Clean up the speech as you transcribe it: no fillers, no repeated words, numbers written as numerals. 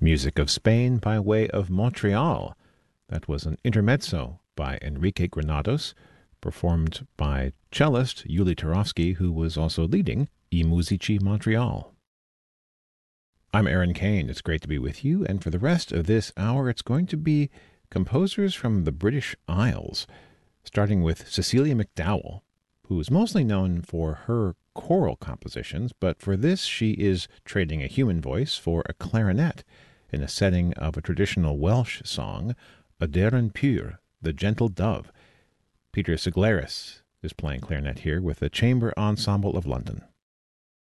Music of Spain by way of Montreal. That was an intermezzo by Enrique Granados, performed by cellist Yuli Turovsky, who was also leading I Musici Montreal. I'm Aaron Kane. It's great to be with you, and for the rest of this hour, it's going to be composers from the British Isles, starting with Cecilia McDowell, who is mostly known for her choral compositions, but for this she is trading a human voice for a clarinet in a setting of a traditional Welsh song, Aderyn Pur, the Gentle Dove. Peter Siglaris is playing clarinet here with the Chamber Ensemble of London.